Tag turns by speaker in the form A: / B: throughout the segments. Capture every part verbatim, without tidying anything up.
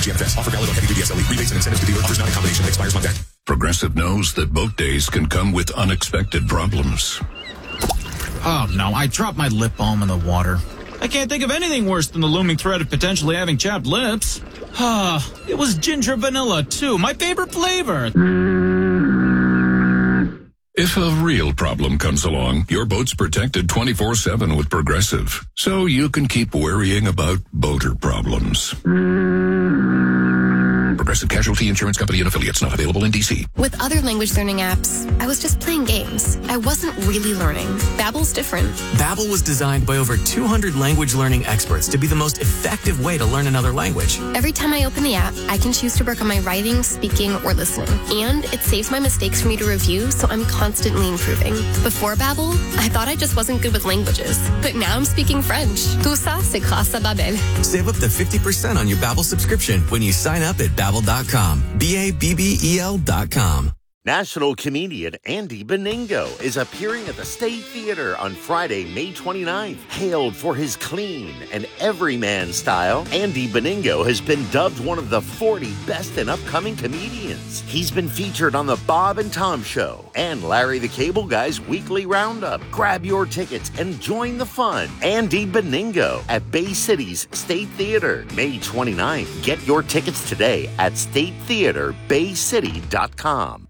A: G M F S. Offer valid on heavy-duty S L E. Rebates and incentives to dealer. Offers not in combination. Expires month end.
B: Progressive knows that boat days can come with unexpected problems.
C: Oh, no. I dropped my lip balm in the water. I can't think of anything worse than the looming threat of potentially having chapped lips. Ah, it was ginger vanilla, too. My favorite flavor.
B: If a real problem comes along, your boat's protected twenty-four seven with Progressive, so you can keep worrying about boater problems. Progressive Casualty Insurance Company and affiliates, not available in D C.
D: With other language learning apps, I was just playing games. I wasn't really learning. Babbel's different.
E: Babbel was designed by over two hundred language learning experts to be the most effective way to learn another language.
D: Every time I open the app, I can choose to work on my writing, speaking, or listening. And it saves my mistakes for me to review, so I'm constantly improving. Before Babbel, I thought I just wasn't good with languages. But now I'm speaking French. Tout ça, c'est grâce à Babbel.
E: Save up to fifty percent on your Babbel subscription when you sign up at Babbel dot com. B A B B E L dot com.
F: National comedian Andy Beningo is appearing at the State Theater on Friday, May twenty-ninth. Hailed for his clean and everyman style, Andy Beningo has been dubbed one of the forty best and upcoming comedians. He's been featured on The Bob and Tom Show and Larry the Cable Guy's weekly roundup. Grab your tickets and join the fun. Andy Beningo at Bay City's State Theater, May twenty-ninth. Get your tickets today at state theater bay city dot com.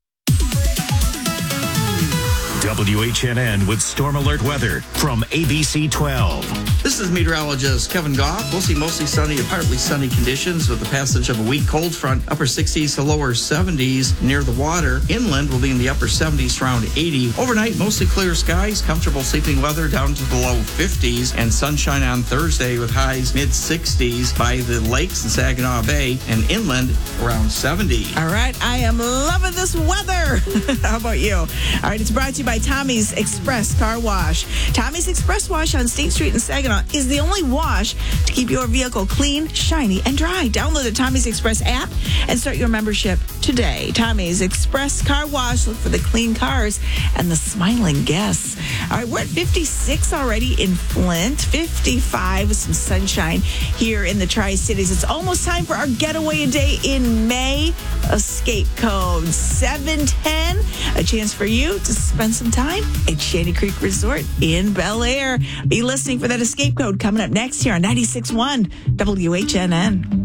G: W H N N with Storm Alert Weather from A B C twelve.
H: This is meteorologist Kevin Goff. We'll see mostly sunny to partly sunny conditions with the passage of a weak cold front, upper sixties to lower seventies near the water. Inland will be in the upper seventies to around eighty. Overnight, mostly clear skies, comfortable sleeping weather down to the low fifties, and sunshine on Thursday with highs mid-sixties by the lakes in Saginaw Bay, and inland around seventy.
I: All right, I am loving this weather. How about you? All right, it's brought to you by Tommy's Express Car Wash. Tommy's Express Wash on State Street in Saginaw is the only wash to keep your vehicle clean, shiny, and dry. Download the Tommy's Express app and start your membership today. Tommy's Express Car Wash. Look for the clean cars and the smiling guests. All right, we're at fifty-six already in Flint, fifty-five with some sunshine here in the Tri-Cities. It's almost time for our getaway day in May. Escape code seven ten. A chance for you to spend some time at Shanty Creek Resort in Bel Air. Be listening for that escape code coming up next here on ninety-six point one W H N N.